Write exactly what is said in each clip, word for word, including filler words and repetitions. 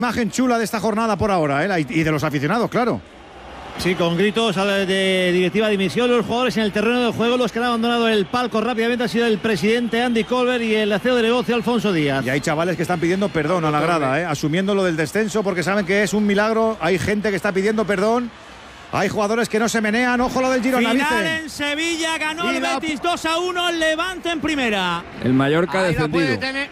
Imagen chula de esta jornada por ahora, ¿eh? Y de los aficionados, claro. Sí, con gritos de directiva de dimisión, los jugadores en el terreno de juego, los que han abandonado el palco rápidamente ha sido el presidente Andy Colbert y el C E O de negocio Alfonso Díaz. Y hay chavales que están pidiendo perdón a la grada, ¿eh? Asumiendo lo del descenso porque saben que es un milagro. Hay gente que está pidiendo perdón. Hay jugadores que no se menean. Ojo lo del Girona. Final en Sevilla, ganó el la... Betis dos a uno, el Levante en primera. El Mallorca Ahí descendido. La puede tener,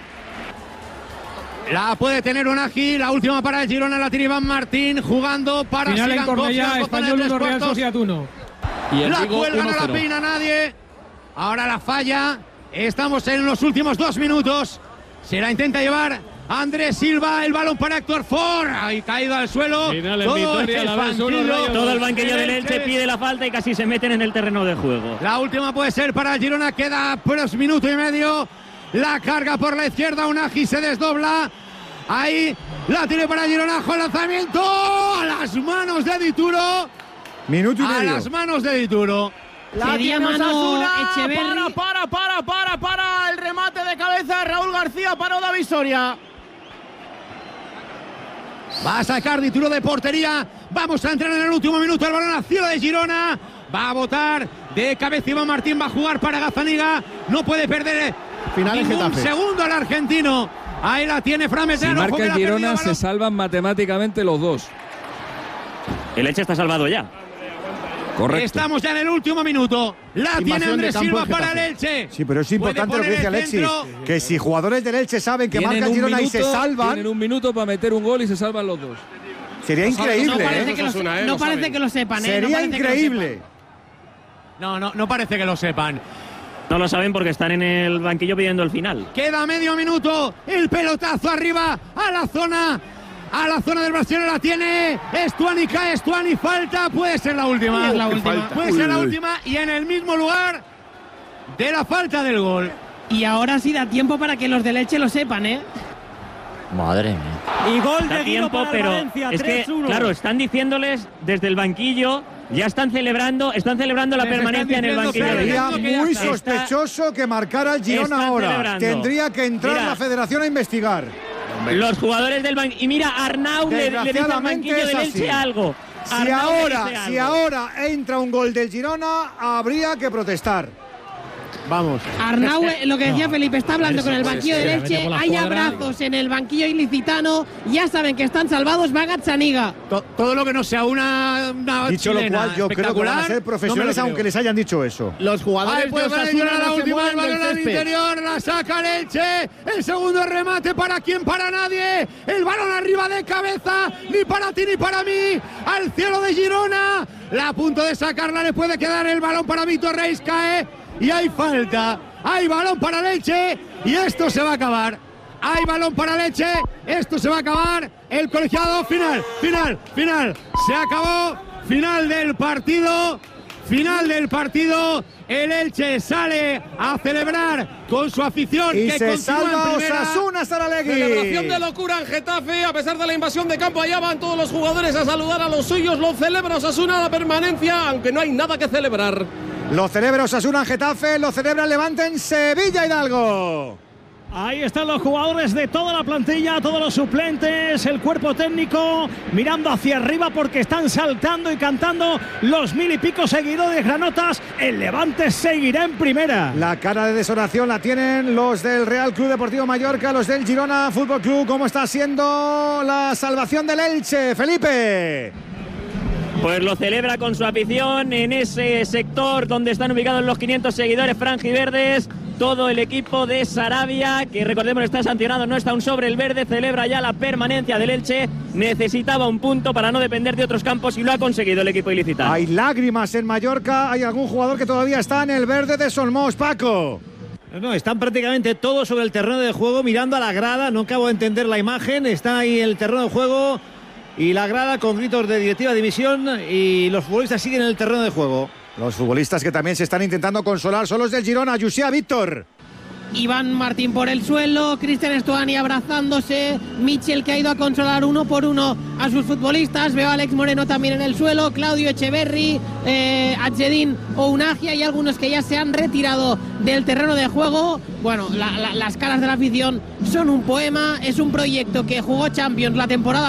la puede tener Unagi, la última para el Girona la tiene Iván Martín, jugando para final en Cornellá, Español uno, Real Sociedad uno. Y el la cuelga, no la peina nadie. Ahora la falla. Estamos en los últimos dos minutos. Se la intenta llevar Andrés Silva, el balón para Héctor Ford. Ahí caído al suelo. Todo, el banquillo, todo el banquillo del Elche pide la falta y casi se meten en el terreno de juego. La última puede ser para el Girona. Queda pues minuto y medio. La carga por la izquierda. Unagi se desdobla. Ahí la tiene para Girona. Con lanzamiento a las manos de Dituro. Minuto y a medio. A las manos de Dituro. La tiene Osasuna. Para, para, para, para, para. El remate de cabeza de Raúl García para David Soria. Va a sacar Dituro de portería. Vamos a entrar en el último minuto. El balón al cielo de Girona. Va a botar de cabeza Iván Martín. Va a jugar para Gazzaniga. No puede perder Final ningún segundo el argentino. Ahí la tiene Fran Medrano. Si marca el Girona se salvan matemáticamente los dos. El Elche está salvado ya. Correcto. Estamos ya en el último minuto. La tiene Andrés Silva para el Elche. Sí, pero es importante lo que dice Alexis, que si jugadores del Elche saben que marca el Girona minuto, y se salvan, tienen un minuto para meter un gol y se salvan los dos. Sería no, increíble, no parece, ¿eh? que, lo, no parece que lo sepan, ¿eh? Sería no increíble. No, no, no parece que lo sepan. No lo saben porque están en el banquillo pidiendo el final. Queda medio minuto. El pelotazo arriba a la zona. A la zona del brasileño la tiene Estuani, cae Estuani, falta, puede ser la última. Es la última. Puede ser la última y en el mismo lugar de la falta del gol. Y ahora sí da tiempo para que los del Elche lo sepan, ¿eh? Madre mía. Y gol de tiempo, pero Valencia, es que, claro, están diciéndoles desde el banquillo, ya están celebrando, están celebrando la Les permanencia en el banquillo. Sería muy sospechoso que marcara el Girona ahora. Celebrando. Tendría que entrar Mira, la federación a investigar. Los jugadores del banquillo. Y mira, Arnau le, le dice al banquillo del Elche algo. Si ahora, si ahora entra un gol del Girona, habría que protestar. Vamos. Arnau, lo que decía no, Felipe, está hablando con el banquillo del Elche. Hay abrazos en el banquillo ilicitano. Ya saben que están salvados. Va Gazzaniga. To, todo lo que no sea una, una dicho lo cual, yo creo que van a ser profesionales, no aunque les hayan dicho eso. Los jugadores de Osasuna la última, el balón al interior, la saca el Elche. El segundo remate, ¿para quién? Para nadie. El balón arriba de cabeza, ni para ti ni para mí. Al cielo de Girona. La a punto de sacarla, le puede quedar el balón para Víctor Reis, cae. Y hay falta, hay balón para Leche y esto se va a acabar. Hay balón para Leche, esto se va a acabar. El colegiado, final, final, final. Se acabó, final del partido, final del partido. El Elche sale a celebrar con su afición. Y que se salva Osasuna Saralegui. Celebración de locura en Getafe, a pesar de la invasión de campo. Allá van todos los jugadores a saludar a los suyos. Lo celebra Osasuna la permanencia, aunque no hay nada que celebrar. Lo celebra Osasuna en Getafe, lo celebra el Levante en Sevilla, Hidalgo. Ahí están los jugadores de toda la plantilla, todos los suplentes, el cuerpo técnico mirando hacia arriba porque están saltando y cantando los mil y pico seguidores granotas. El Levante seguirá en primera. La cara de desolación la tienen los del Real Club Deportivo Mallorca, los del Girona Fútbol Club. ¿Cómo está siendo la salvación del Elche, Felipe? Pues lo celebra con su afición en ese sector donde están ubicados los quinientos seguidores franjiverdes. Todo el equipo de Sarabia, que recordemos está sancionado, no está aún sobre el verde, celebra ya la permanencia del Elche. Necesitaba un punto para no depender de otros campos y lo ha conseguido el equipo ilicitano. Hay lágrimas en Mallorca, hay algún jugador que todavía está en el verde de Solmos, Paco. No, están prácticamente todos sobre el terreno de juego mirando a la grada, no acabo de entender la imagen, está ahí el terreno de juego y la grada con gritos de directiva de dimisión y los futbolistas siguen en el terreno de juego. Los futbolistas que también se están intentando consolar son los del Girona. Yusia, Víctor. Iván Martín por el suelo, Cristian Stuani abrazándose, Michel que ha ido a consolar uno por uno a sus futbolistas, veo a Alex Moreno también en el suelo, Claudio Echeverri, eh, Adjedin Ounagia y algunos que ya se han retirado del terreno de juego. Bueno, la, la, las caras de la afición son un poema, es un proyecto que jugó Champions la temporada